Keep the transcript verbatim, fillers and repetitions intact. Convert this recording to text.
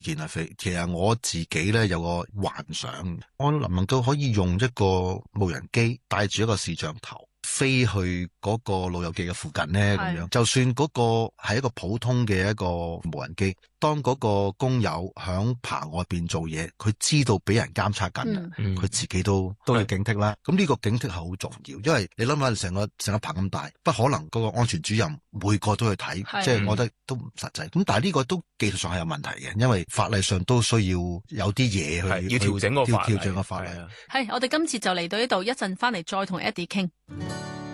然係飛，其實我自己咧有個幻想，我能唔能夠可以用一個無人機帶住一個視像頭飛去嗰個老友記嘅附近呢？咁樣就算嗰個係一個普通嘅一個無人機，當嗰個工友響棚外邊做嘢，佢知道俾人監察緊，佢、嗯、自己都都要警惕啦。咁呢個警惕係好重要，因為你諗下成個成個棚咁大，不可能嗰個安全主任每個都去睇，即係我覺得都唔實際。咁但係呢個都技術上係有問題嘅，因為法例上都需要有啲嘢去要調整個法例。 調整個法例。 係，我哋今次就嚟到呢度，一陣翻嚟再同 Eddie 傾。